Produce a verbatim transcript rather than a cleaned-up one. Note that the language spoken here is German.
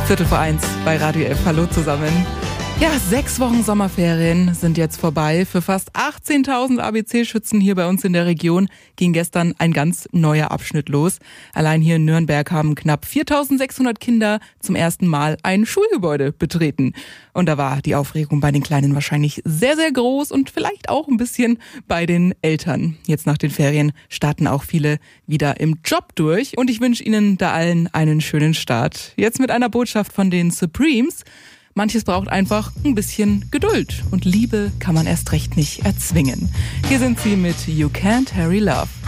Viertel vor eins bei Radio F. Hallo zusammen. Ja, sechs Wochen Sommerferien sind jetzt vorbei. Für fast achtzehntausend A B C-Schützen hier bei uns in der Region ging gestern ein ganz neuer Abschnitt los. Allein hier in Nürnberg haben knapp viertausendsechshundert Kinder zum ersten Mal ein Schulgebäude betreten. Und da war die Aufregung bei den Kleinen wahrscheinlich sehr, sehr groß und vielleicht auch ein bisschen bei den Eltern. Jetzt nach den Ferien starten auch viele wieder im Job durch. Und ich wünsche Ihnen da allen einen schönen Start. Jetzt mit einer Botschaft von den Supremes. Manches braucht einfach ein bisschen Geduld und Liebe kann man erst recht nicht erzwingen. Hier sind sie mit You Can't Hurry Love.